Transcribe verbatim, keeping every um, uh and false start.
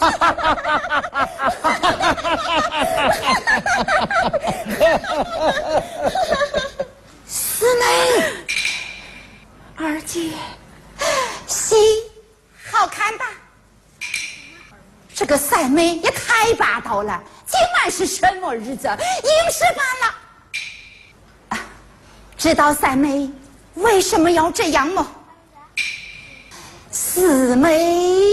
四妹，二姐，戏好看吧？这个三妹也太霸道了，今晚是什么日子？应是办了。啊，知道三妹为什么要这样吗？四妹。